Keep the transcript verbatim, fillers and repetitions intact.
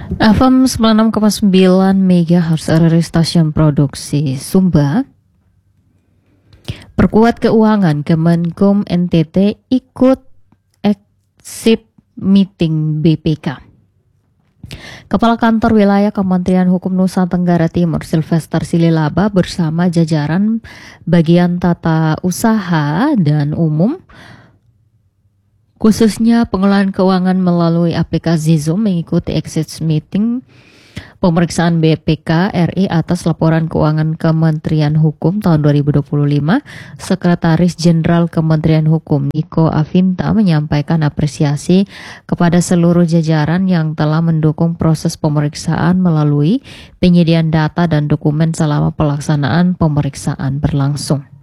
F M sembilan puluh enam koma sembilan megahertz R R I stasiun produksi Sumba. Perkuat keuangan, Kemenkum N T T ikut exit meeting B P K. Kepala Kantor Wilayah Kementerian Hukum Nusa Tenggara Timur Sylvester Sililaba bersama jajaran bagian tata usaha dan umum khususnya pengelolaan keuangan melalui aplikasi Zoom mengikuti exit meeting pemeriksaan B P K R I atas laporan keuangan Kementerian Hukum tahun dua ribu dua puluh lima. Sekretaris Jenderal Kementerian Hukum Niko Afinta menyampaikan apresiasi kepada seluruh jajaran yang telah mendukung proses pemeriksaan melalui penyediaan data dan dokumen selama pelaksanaan pemeriksaan berlangsung.